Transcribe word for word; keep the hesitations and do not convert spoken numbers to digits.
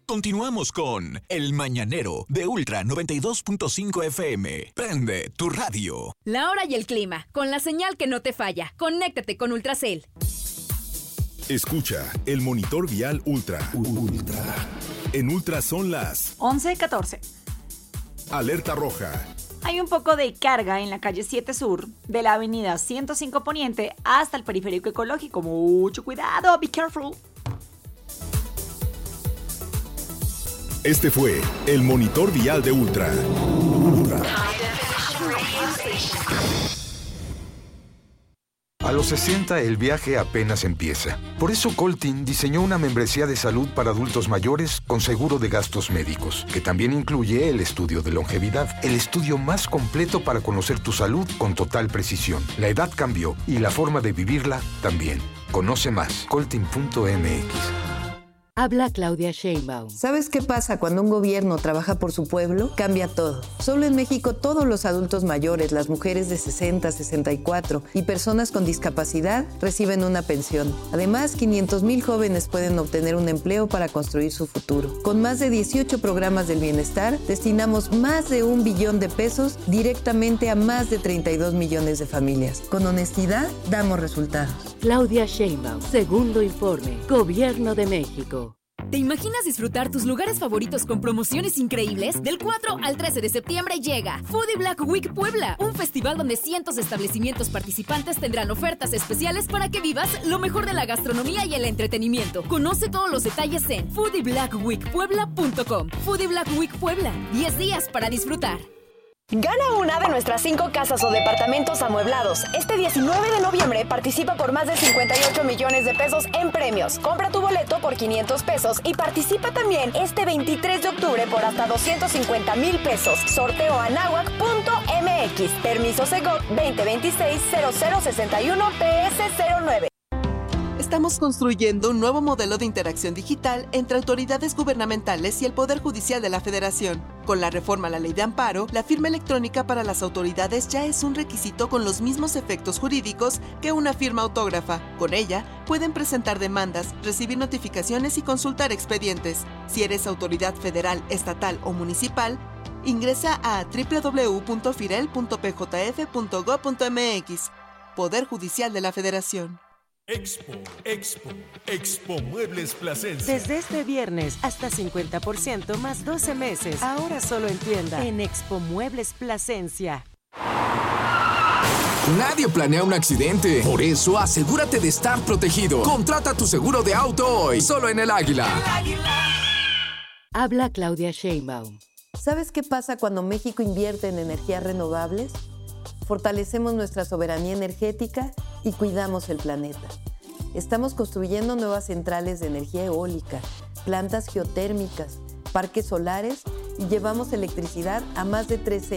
Continuamos con El Mañanero de Ultra noventa y dos punto cinco F M. Prende tu radio. La hora y el clima, con la señal que no te falla. Conéctate con Ultracel. Escucha el monitor vial Ultra. Ultra. En Ultra son las once catorce. Alerta roja. Hay un poco de carga en la calle siete Sur, de la avenida ciento cinco Poniente hasta el periférico ecológico. Mucho cuidado, be careful. Este fue el monitor vial de Ultra. Ultra. A los sesenta el viaje apenas empieza. Por eso Coltin diseñó una membresía de salud para adultos mayores con seguro de gastos médicos, que también incluye el estudio de longevidad, el estudio más completo para conocer tu salud con total precisión. La edad cambió y la forma de vivirla también. Conoce más, coltin punto m x. Habla Claudia Sheinbaum. ¿Sabes qué pasa cuando un gobierno trabaja por su pueblo? Cambia todo. Solo en México todos los adultos mayores, las mujeres de sesenta, sesenta y cuatro y personas con discapacidad reciben una pensión. Además, quinientos mil jóvenes pueden obtener un empleo para construir su futuro. Con más de dieciocho programas del bienestar, destinamos más de un billón de pesos directamente a más de treinta y dos millones de familias. Con honestidad, damos resultados. Claudia Sheinbaum, segundo informe, Gobierno de México. ¿Te imaginas disfrutar tus lugares favoritos con promociones increíbles? Del cuatro al trece de septiembre llega Foodie Black Week Puebla, un festival donde cientos de establecimientos participantes tendrán ofertas especiales para que vivas lo mejor de la gastronomía y el entretenimiento. Conoce todos los detalles en foodie black week puebla punto com. Foodie Black Week Puebla, diez días para disfrutar. Gana una de nuestras cinco casas o departamentos amueblados. Este diecinueve de noviembre participa por más de cincuenta y ocho millones de pesos en premios. Compra tu boleto por quinientos pesos y participa también este veintitrés de octubre por hasta doscientos cincuenta mil pesos. Sorteo anáhuac punto m x. Permiso Segov veinte veintiséis cero cero sesenta y uno P S cero nueve. Estamos construyendo un nuevo modelo de interacción digital entre autoridades gubernamentales y el Poder Judicial de la Federación. Con la reforma a la Ley de Amparo, la firma electrónica para las autoridades ya es un requisito con los mismos efectos jurídicos que una firma autógrafa. Con ella, pueden presentar demandas, recibir notificaciones y consultar expedientes. Si eres autoridad federal, estatal o municipal, ingresa a doble u doble u doble u punto firel punto p j f punto gob punto m x. Poder Judicial de la Federación. Expo, Expo, Expo Muebles Plasencia. Desde este viernes hasta cincuenta por ciento más doce meses. Ahora solo en tienda en Expo Muebles Plasencia. Nadie planea un accidente. Por eso asegúrate de estar protegido. Contrata tu seguro de auto hoy, solo en El Águila. El Águila. Habla Claudia Sheinbaum. ¿Sabes qué pasa cuando México invierte en energías renovables? Fortalecemos nuestra soberanía energética y cuidamos el planeta. Estamos construyendo nuevas centrales de energía eólica, plantas geotérmicas, parques solares y llevamos electricidad a más de trece